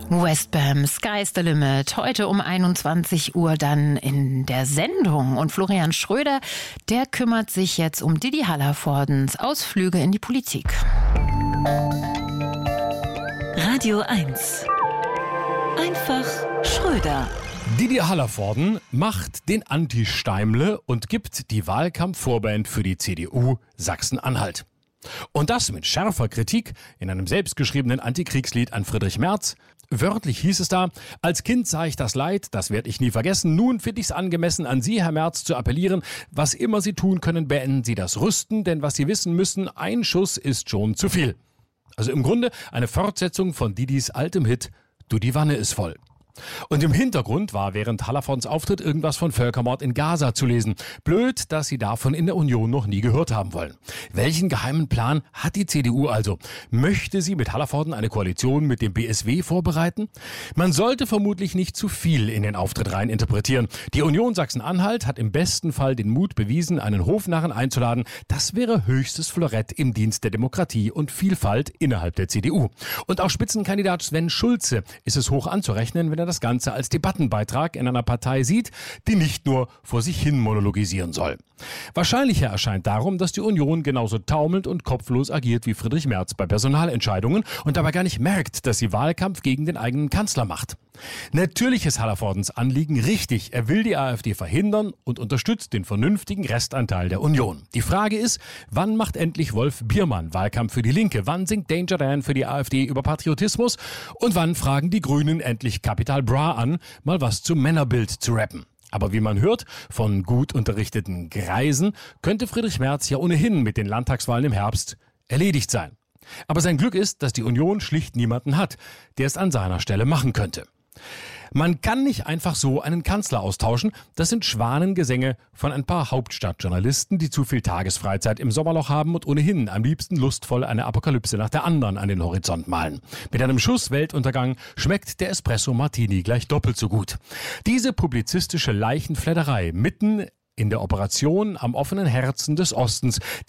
Westbam, Sky's the Limit. Heute um 21 Uhr dann in der Sendung. Und Florian Schröder, der kümmert sich jetzt um Didi Hallervordens Ausflüge in die Politik. Radio 1. Einfach Schröder. Didi Hallervorden macht den Anti-Steimle und gibt die Wahlkampfvorband für die CDU Sachsen-Anhalt. Und das mit scharfer Kritik in einem selbstgeschriebenen Antikriegslied an Friedrich Merz. Wörtlich hieß es da: Als Kind sah ich das Leid, das werde ich nie vergessen. Nun finde ich es angemessen, an Sie, Herr Merz, zu appellieren. Was immer Sie tun können, beenden Sie das Rüsten, denn was Sie wissen müssen, ein Schuss ist schon zu viel. Also im Grunde eine Fortsetzung von Didis altem Hit Du, die Wanne ist voll. Und im Hintergrund war während Hallervordens Auftritt irgendwas von Völkermord in Gaza zu lesen. Blöd, dass sie davon in der Union noch nie gehört haben wollen. Welchen geheimen Plan hat die CDU also? Möchte sie mit Hallervorden eine Koalition mit dem BSW vorbereiten? Man sollte vermutlich nicht zu viel in den Auftritt rein interpretieren. Die Union Sachsen-Anhalt hat im besten Fall den Mut bewiesen, einen Hofnarren einzuladen. Das wäre höchstes Florett im Dienst der Demokratie und Vielfalt innerhalb der CDU. Und auch Spitzenkandidat Sven Schulze ist es hoch anzurechnen, wenn er das Ganze als Debattenbeitrag in einer Partei sieht, die nicht nur vor sich hin monologisieren soll. Wahrscheinlicher erscheint darum, dass die Union genauso taumelnd und kopflos agiert wie Friedrich Merz bei Personalentscheidungen und dabei gar nicht merkt, dass sie Wahlkampf gegen den eigenen Kanzler macht. Natürlich ist Hallervordens Anliegen richtig. Er will die AfD verhindern und unterstützt den vernünftigen Restanteil der Union. Die Frage ist, wann macht endlich Wolf Biermann Wahlkampf für die Linke? Wann singt Danger Dan für die AfD über Patriotismus? Und wann fragen die Grünen endlich Capital Bra an, mal was zum Männerbild zu rappen? Aber wie man hört, von gut unterrichteten Greisen könnte Friedrich Merz ja ohnehin mit den Landtagswahlen im Herbst erledigt sein. Aber sein Glück ist, dass die Union schlicht niemanden hat, der es an seiner Stelle machen könnte. Man kann nicht einfach so einen Kanzler austauschen. Das sind Schwanengesänge von ein paar Hauptstadtjournalisten, die zu viel Tagesfreizeit im Sommerloch haben und ohnehin am liebsten lustvoll eine Apokalypse nach der anderen an den Horizont malen. Mit einem Schuss Weltuntergang schmeckt der Espresso Martini gleich doppelt so gut. Diese publizistische Leichenfledderei mitten in der Operation am offenen Herzen des Ostens,